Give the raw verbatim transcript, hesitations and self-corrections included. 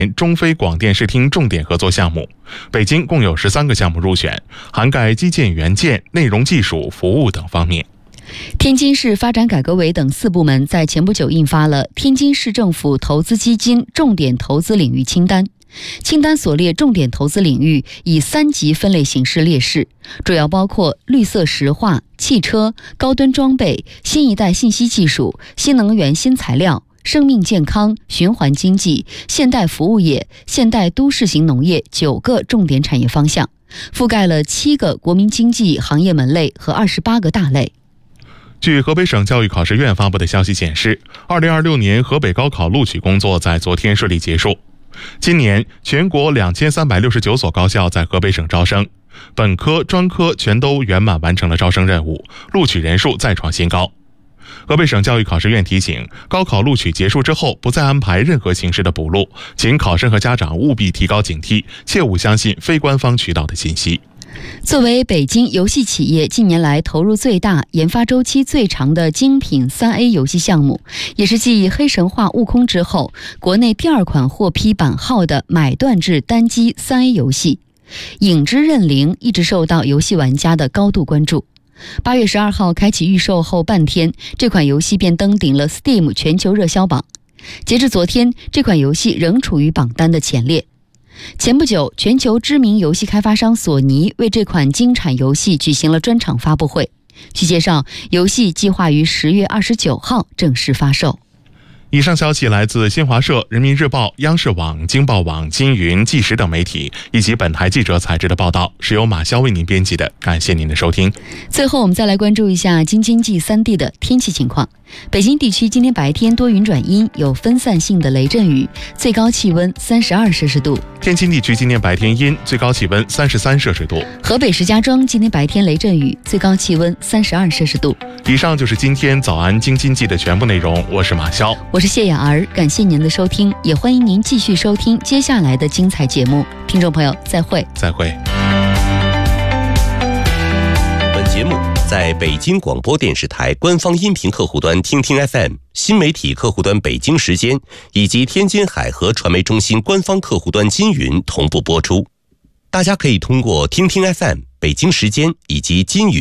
中非广电视厅重点合作项目，北京共有十三个项目入选，涵盖基建元件、内容技术、服务等方面。 天津市发展改革委等四部门在前不久印发了天津市政府投资基金重点投资领域清单。清单所列重点投资领域以三级分类形式列示，主要包括绿色石化、汽车、高端装备、新一代信息技术、新能源新材料、生命健康、循环经济、现代服务业、现代都市型农业九个重点产业方向，覆盖了七个国民经济行业门类和二十八个大类。 据河北省教育考试院发布的消息显示，二零二六年河北高考录取工作在昨天顺利结束。今年全国两千三百六十九所高校在河北省招生，本科、专科全都圆满完成了招生任务，录取人数再创新高。河北省教育考试院提醒，高考录取结束之后不再安排任何形式的补录，请考生和家长务必提高警惕，切勿相信非官方渠道的信息。 作为北京游戏企业近年来投入最大、研发周期最长的精品 三 A 游戏项目，也是继黑神话、悟空之后国内第二款获批版号的买断制单机 三 A 游戏，影之刃灵一直受到游戏玩家的高度关注。八月十二号开启预售后半天，这款游戏便登顶了 Steam 全球热销榜。截至昨天，这款游戏仍处于榜单的前列。前不久，全球知名游戏开发商索尼为这款金产游戏举行了专场发布会。据介绍，游戏计划于十月二十九号正式发售。 以上消息来自新华社、人民日报、央视网、京报网、金云、纪实等媒体，以及本台记者采制的报道，是由马潇为您编辑的。感谢您的收听。 最后，我们再来关注一下京津冀三地的天气情况。北京地区今天白天多云转阴，有分散性的雷阵雨，最高气温三十二摄氏度。 天津地区今天白天阴，最高气温三十三摄氏度。 河北石家庄今天白天雷阵雨，最高气温三十二摄氏度。 以上就是今天早安京津冀的全部内容，我是马潇， 我是谢雅儿，感谢您的收听，也欢迎您继续收听接下来的精彩节目。听众朋友，再会。 再会。 本节目在北京广播电视台官方音频客户端听听 F M、 新媒体客户端北京时间以及天津海河传媒中心官方客户端金云同步播出。大家可以通过听听 F M、 北京时间以及金云